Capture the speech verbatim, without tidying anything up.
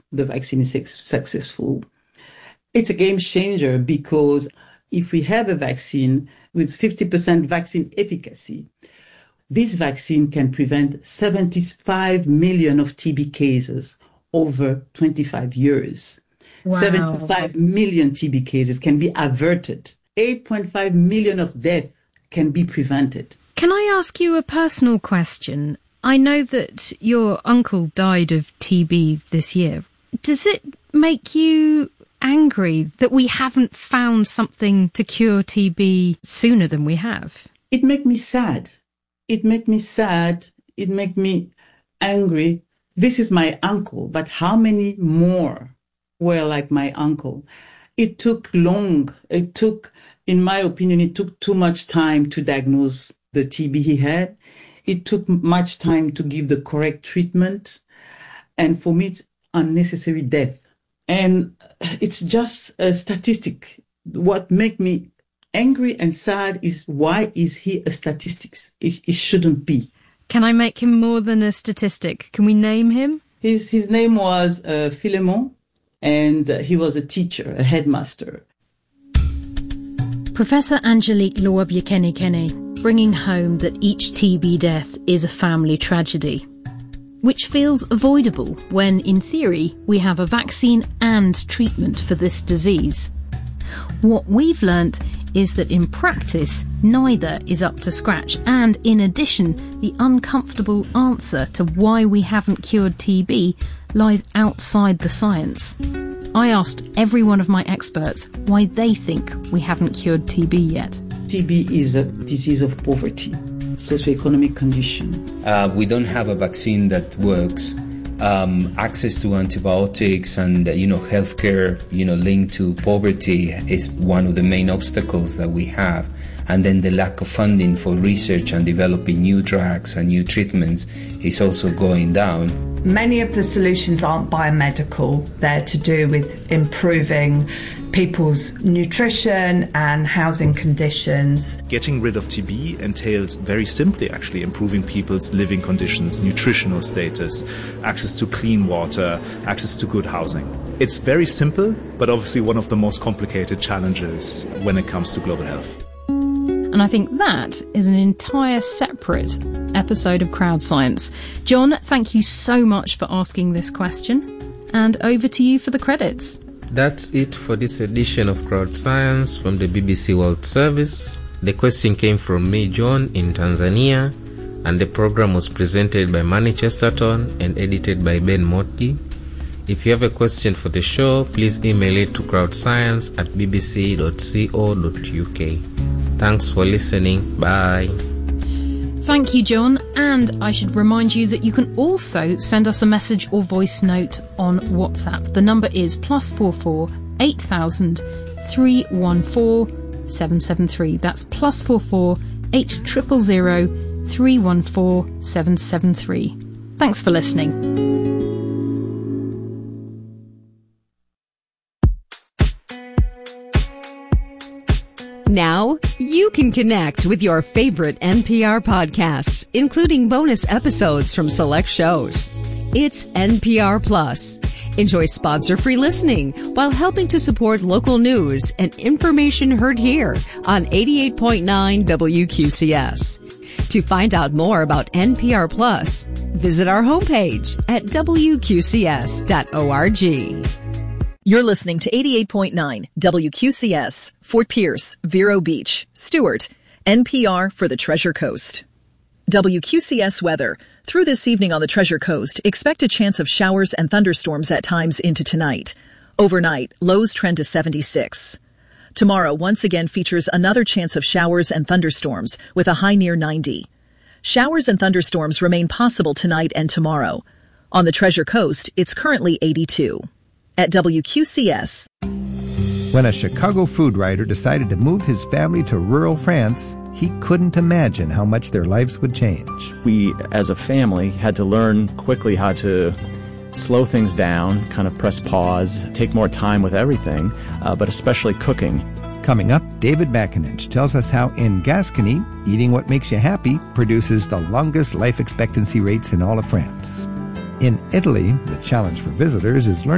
the vaccine is successful. It's a game changer because if we have a vaccine with fifty percent vaccine efficacy, this vaccine can prevent seventy-five million of T B cases over twenty-five years. Wow. seventy-five million T B cases can be averted. eight point five million of deaths can be prevented. Can I ask you a personal question? I know that your uncle died of T B this year. Does it make you angry that we haven't found something to cure T B sooner than we have? It makes me sad. It makes me sad. It makes me angry. This is my uncle, but how many more were like my uncle? It took long. It took, in my opinion, it took too much time to diagnose the T B he had. It took much time to give the correct treatment. And for me, it's unnecessary death. And it's just a statistic. What makes me angry and sad is why is he a statistic? It, it shouldn't be. Can I make him more than a statistic? Can we name him? His his name was uh, Philemon, and uh, he was a teacher, a headmaster. Professor Angelique Loabye-Kenny-Kenny, bringing home that each T B death is a family tragedy, which feels avoidable when, in theory, we have a vaccine and treatment for this disease. What we've learnt is that in practice, neither is up to scratch, and in addition, the uncomfortable answer to why we haven't cured T B lies outside the science. I asked every one of my experts why they think we haven't cured T B yet. T B is a disease of poverty, socioeconomic condition. Uh, we don't have a vaccine that works. Um, access to antibiotics and, uh, you know, healthcare, you know, linked to poverty is one of the main obstacles that we have. And then the lack of funding for research and developing new drugs and new treatments is also going down. Many of the solutions aren't biomedical. They're to do with improving people's nutrition and housing conditions. Getting rid of T B entails very simply actually improving people's living conditions, nutritional status, access to clean water, access to good housing. It's very simple, but obviously one of the most complicated challenges when it comes to global health. And I think that is an entire separate episode of Crowd Science. John, thank you so much for asking this question. And over to you for the credits. That's it for this edition of Crowd Science from the B B C World Service. The question came from me, John, in Tanzania, and the program was presented by Manny Chesterton and edited by Ben Motke. If you have a question for the show, please email it to crowdscience at b b c dot co dot u k. Thanks for listening. Bye. Thank you, John. And I should remind you that you can also send us a message or voice note on WhatsApp. The number is plus four four eight thousand three one four seven seven three. That's plus four four eight triple zero three one four seven seven three. Thanks for listening. Now, you can connect with your favorite N P R podcasts, including bonus episodes from select shows. It's N P R Plus. Enjoy sponsor-free listening while helping to support local news and information heard here on eighty-eight point nine W Q C S. To find out more about N P R Plus, visit our homepage at w q c s dot org. You're listening to eighty-eight point nine W Q C S, Fort Pierce, Vero Beach, Stewart, N P R for the Treasure Coast. W Q C S weather. Through this evening on the Treasure Coast, expect a chance of showers and thunderstorms at times into tonight. Overnight, lows trend to seventy-six. Tomorrow once again features another chance of showers and thunderstorms with a high near ninety. Showers and thunderstorms remain possible tonight and tomorrow. On the Treasure Coast, it's currently eighty-two. At W Q C S. When a Chicago food writer decided to move his family to rural France, he couldn't imagine how much their lives would change. We, as a family, had to learn quickly how to slow things down, kind of press pause, take more time with everything, uh, but especially cooking. Coming up, David Bakenich tells us how in Gascony, eating what makes you happy produces the longest life expectancy rates in all of France. In Italy, the challenge for visitors is learning